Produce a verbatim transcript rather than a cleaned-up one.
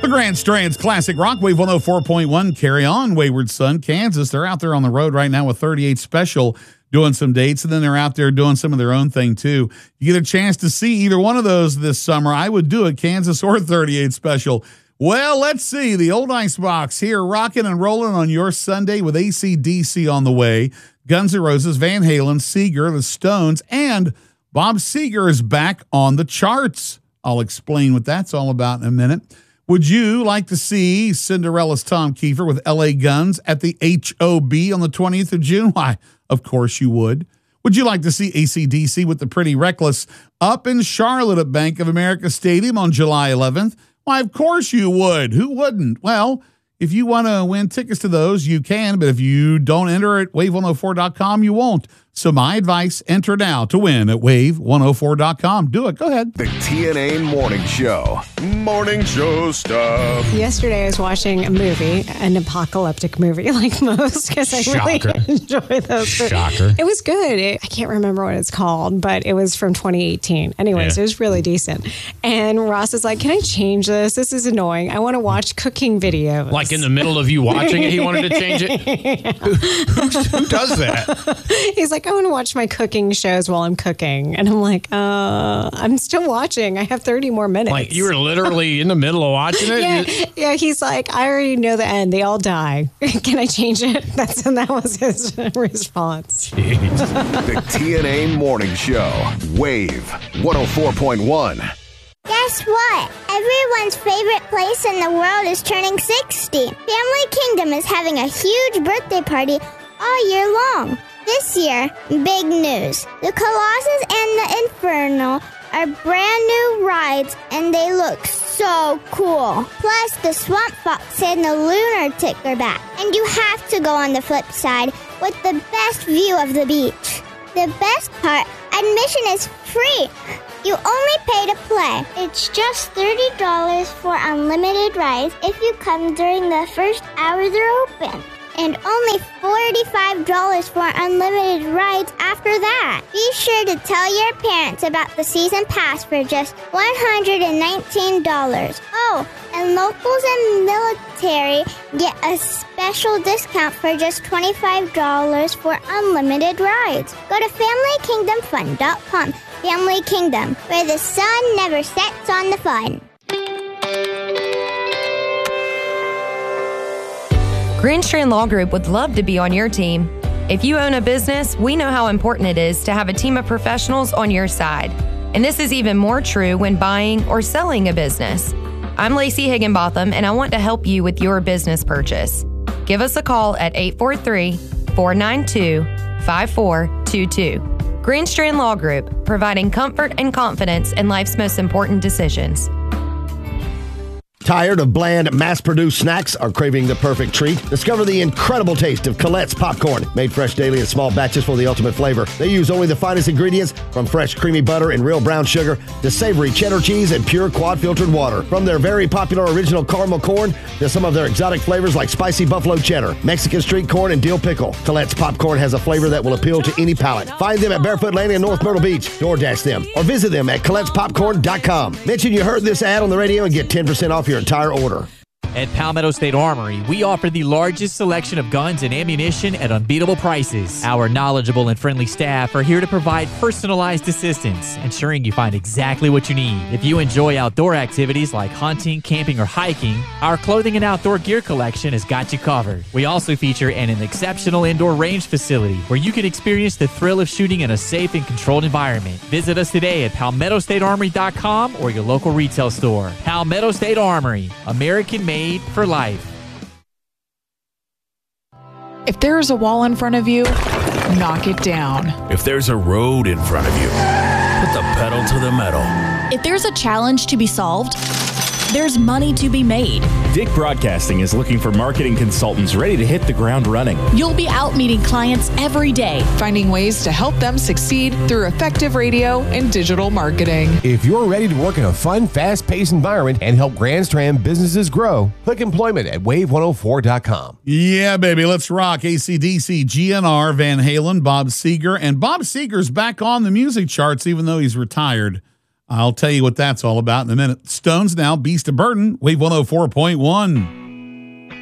The Grand Strands Classic Rock Wave one oh four point one. Carry on, Wayward Son, Kansas. They're out there on the road right now with thirty-eight Special doing some dates, and then they're out there doing some of their own thing too. You get a chance to see either one of those this summer. I would do it, Kansas or thirty-eight Special. Well, let's see. The Old Icebox here rocking and rolling on your Sunday with A C D C on the way. Guns N' Roses, Van Halen, Seeger, the Stones, and Bob Seger is back on the charts. I'll explain what that's all about in a minute. Would you like to see Cinderella's Tom Kiefer with L A Guns at the H O B on the twentieth of June? Why, of course you would. Would you like to see A C D C with the Pretty Reckless up in Charlotte at Bank of America Stadium on July eleventh? Why, of course you would. Who wouldn't? Well, if you want to win tickets to those, you can, but if you don't enter at wave one oh four dot com, you won't. So my advice, enter now to win at wave one oh four dot com. Do it. Go ahead. The T N A Morning Show. Morning show stuff. Yesterday I was watching a movie, an apocalyptic movie like most, because I really enjoy those. Shocker. It was good. It, I can't remember what it's called, but it was from twenty eighteen. Anyways, yeah. It was really decent. And Ross is like, can I change this? This is annoying. I want to watch cooking videos. Like in the middle of you watching it, he wanted to change it? Yeah. who, who, who does that? He's like, I want to watch my cooking shows while I'm cooking. And I'm like, uh, I'm still watching. I have thirty more minutes. Like you were literally in the middle of watching it? Yeah, yeah, he's like, I already know the end. They all die. Can I change it? That's and that was his response. The T N A Morning Show. Wave one oh four point one. Guess what? Everyone's favorite place in the world is turning sixty. Family Kingdom is having a huge birthday party all year long. This year, big news. The Colossus and the Inferno are brand new rides, and they look so cool. Plus, the Swamp Fox and the Lunar Tick are back. And you have to go on the flip side with the best view of the beach. The best part, admission is free. You only pay to play. It's just thirty dollars for unlimited rides if you come during the first hour they're open. And only forty-five dollars for unlimited rides after that. Be sure to tell your parents about the season pass for just one hundred nineteen dollars. Oh, and locals and military get a special discount for just twenty-five dollars for unlimited rides. Go to family kingdom fun dot com. Family Kingdom, where the sun never sets on the fun. Grand Strand Law Group would love to be on your team. If you own a business, we know how important it is to have a team of professionals on your side. And this is even more true when buying or selling a business. I'm Lacey Higginbotham, and I want to help you with your business purchase. Give us a call at eight four three, four nine two, five four two two. Grand Strand Law Group, providing comfort and confidence in life's most important decisions. Tired of bland, mass-produced snacks or craving the perfect treat? Discover the incredible taste of Colette's Popcorn. Made fresh daily in small batches for the ultimate flavor. They use only the finest ingredients, from fresh creamy butter and real brown sugar to savory cheddar cheese and pure quad-filtered water. From their very popular original caramel corn to some of their exotic flavors like spicy buffalo cheddar, Mexican street corn, and dill pickle. Colette's Popcorn has a flavor that will appeal to any palate. Find them at Barefoot Landing in North Myrtle Beach. DoorDash them or visit them at colettes popcorn dot com. Mention you heard this ad on the radio and get ten percent off your entire order. At Palmetto State Armory, we offer the largest selection of guns and ammunition at unbeatable prices. Our knowledgeable and friendly staff are here to provide personalized assistance, ensuring you find exactly what you need. If you enjoy outdoor activities like hunting, camping, or hiking, our clothing and outdoor gear collection has got you covered. We also feature an, an exceptional indoor range facility where you can experience the thrill of shooting in a safe and controlled environment. Visit us today at palmetto state armory dot com or your local retail store. Palmetto State Armory, American-made for life. If there is a wall in front of you, knock it down. If there's a road in front of you, put the pedal to the metal. If there's a challenge to be solved, there's money to be made. Dick Broadcasting is looking for marketing consultants ready to hit the ground running. You'll be out meeting clients every day, finding ways to help them succeed through effective radio and digital marketing. If you're ready to work in a fun, fast-paced environment and help Grand Strand businesses grow, click employment at wave one oh four dot com. Yeah, baby, let's rock. A C D C, G N R, Van Halen, Bob Seger. And Bob Seger's back on the music charts, even though he's retired. I'll tell you what that's all about in a minute. Stones now, Beast of Burden, Wave one oh four point one.